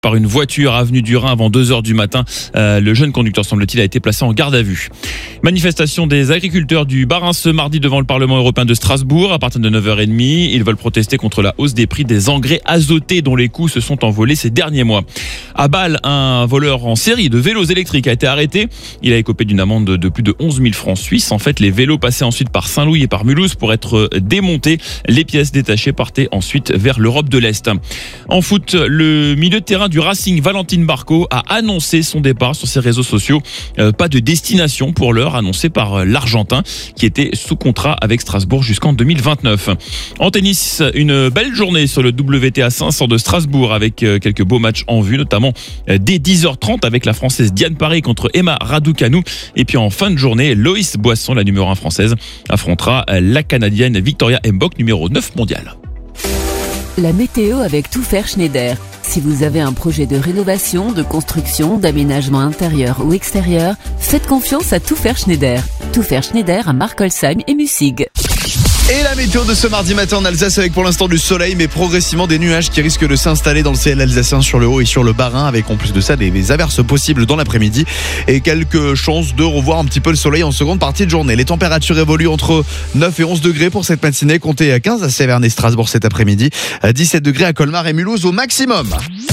par une voiture avenue du Rhin avant 2h du matin. Le jeune conducteur, semble-t-il, a été placé en garde à vue. Manifestation des agriculteurs du Bas-Rhin ce mardi devant le Parlement européen de Strasbourg à partir de 9h30. Ils veulent protester contre la hausse des prix des engrais azotés dont les coûts se sont envolés ces derniers mois. À Bâle, un voleur en série de vélos électriques a été arrêté. Il a écopé d'une amende de plus de 11 000 francs suisses. En fait, les vélos passaient ensuite par Saint-Louis et par Mulhouse pour être démontés. Les pièces détachées partaient ensuite vers l'Europe de l'Est. En foot, le milieu de terrain du Racing, Valentin Barco, a annoncé son départ sur ses réseaux sociaux. Pas de destination pour l'heure annoncée par l'Argentin qui était sous contrat avec Strasbourg jusqu'en 2029. En tennis, une belle journée sur le WTA 500 de Strasbourg avec quelques beaux matchs en vue, notamment dès 10h30 avec la Française Diane Paré contre Emma Raducanu. Et puis en fin de journée, Loïs Boisson, la numéro 1 française, affrontera la Canadienne Victoria Mbok, numéro 9 mondiale. La météo avec Tout Faire Schneider. Si vous avez un projet de rénovation, de construction, d'aménagement intérieur ou extérieur, faites confiance à Tout Faire Schneider. Tout Faire Schneider à Markolsheim et Mussig. Et la météo de ce mardi matin en Alsace avec pour l'instant du soleil mais progressivement des nuages qui risquent de s'installer dans le ciel alsacien sur le haut et sur le Bas-Rhin avec en plus de ça des averses possibles dans l'après-midi et quelques chances de revoir un petit peu le soleil en seconde partie de journée. Les températures évoluent entre 9 et 11 degrés pour cette matinée, comptez à 15 à Séverne et Strasbourg cet après-midi, 17 degrés à Colmar et Mulhouse au maximum.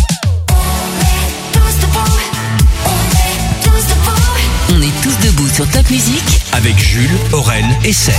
On est tous debout sur Top Music avec Jules, Aurel et Seb.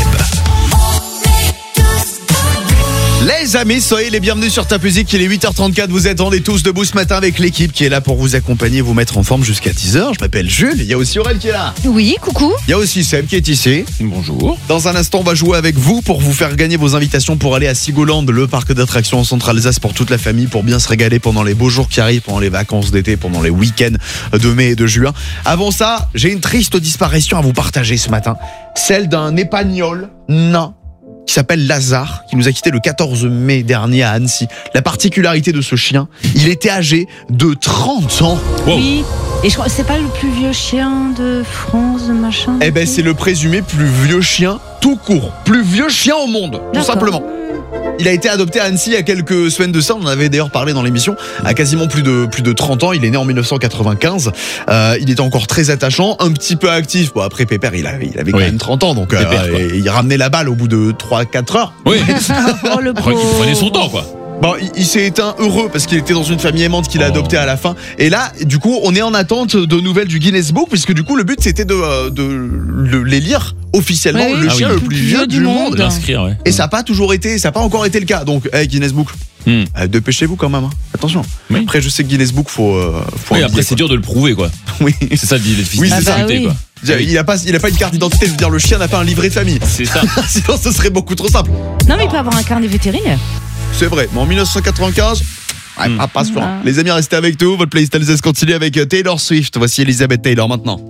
Les amis, soyez les bienvenus sur Top Music. Il est 8h34, vous êtes tous debout ce matin avec l'équipe qui est là pour vous accompagner, vous mettre en forme jusqu'à 10h. Je m'appelle Jules, il y a aussi Aurel qui est là. Oui, coucou. Il y a aussi Seb qui est ici. Bonjour. Dans un instant, on va jouer avec vous pour vous faire gagner vos invitations pour aller à Sigoland, le parc d'attractions en Centre-Alsace pour toute la famille, pour bien se régaler pendant les beaux jours qui arrivent, pendant les vacances d'été, pendant les week-ends de mai et de juin. Avant ça, j'ai une triste disparition à vous partager ce matin. Celle d'un épagnol nain qui s'appelle Lazare, qui nous a quitté le 14 mai dernier à Annecy. La particularité de ce chien, il était âgé de 30 ans. Wow. Oui. Et je crois c'est pas le plus vieux chien de France, de machin. Eh ben, c'est le présumé plus vieux chien tout court. Plus vieux chien au monde, tout simplement. Il a été adopté à Annecy il y a quelques semaines de ça, on en avait d'ailleurs parlé dans l'émission, à quasiment plus de 30 ans, il est né en 1995, il était encore très attachant, un petit peu actif, bon après Pépère il avait quand même 30 ans, donc il ramenait la balle au bout de 3-4 heures. Oui, Oh, le il prenait son temps quoi. Bon, il s'est éteint heureux parce qu'il était dans une famille aimante qu'il a adopté à la fin. Et là, du coup, on est en attente de nouvelles du Guinness Book puisque du coup, le but c'était de les lire officiellement, oui, le chien le plus vieux du monde. L'inscrire, ouais. Et ça n'a pas encore été le cas. Donc, Guinness Book, dépêchez-vous quand même. Hein. Attention. Oui. Après, je sais que Guinness Book, faut Oui, un après billet, c'est dur de le prouver quoi. Oui. C'est ça le difficile. Oui, c'est ça. oui. Quoi. Il a pas une carte d'identité. Je veux dire, le chien n'a pas un livret de famille. C'est ça. Sinon, ce serait beaucoup trop simple. Non, mais il peut avoir un carnet vétérinaire. C'est vrai, mais en 1995, pas sûr. Les amis, restez avec nous. Votre playlist Alsace continue avec Taylor Swift. Voici Elizabeth Taylor maintenant.